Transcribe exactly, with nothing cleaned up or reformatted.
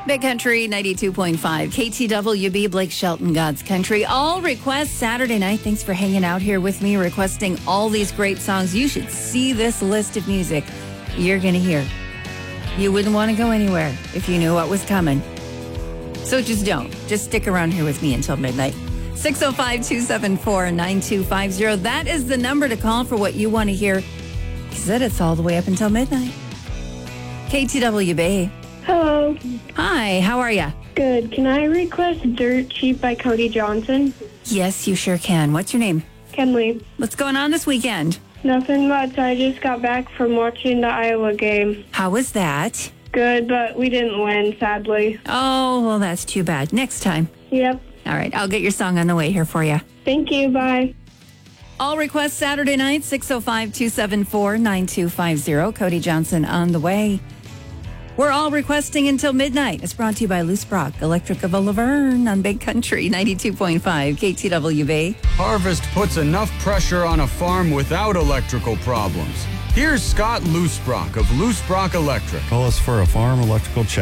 Big Country ninety-two point five, K T W B, Blake Shelton, God's Country. All requests Saturday night. Thanks for hanging out here with me, requesting all these great songs. You should see this list of music you're going to hear. You wouldn't want to go anywhere if you knew what was coming. So just don't. Just stick around here with me until midnight. six oh five, two seven four, nine two five zero. That is the number to call for what you want to hear. He said it's all the way up until midnight. K T W B. Hello. Hi, how are you? Good. Can I request Dirt Cheap by Cody Johnson? Yes, you sure can. What's your name? Kenley. What's going on this weekend? Nothing much. I just got back from watching the Iowa game. How was that? Good, but we didn't win, sadly. Oh, well, that's too bad. Next time. Yep. All right, I'll get your song on the way here for you. Thank you. Bye. All requests Saturday night, six oh five, two seven four, nine two five zero. Cody Johnson on the way. We're all requesting until midnight. It's brought to you by Loose Brock, Electric of Laverne on Big Country, ninety-two point five, K T W B. Harvest puts enough pressure on a farm without electrical problems. Here's Scott Loosebrock of Loosebrock Electric. Call us for a farm electrical check.